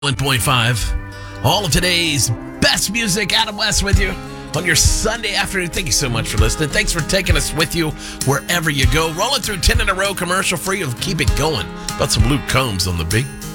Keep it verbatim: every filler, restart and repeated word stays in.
one point five. All of today's best music. Adam West with you on your Sunday afternoon. Thank you so much for listening. Thanks for taking us with you wherever you go. Rolling through ten in a row, commercial free of Keep It Going. Got some Luke Combs on the beat.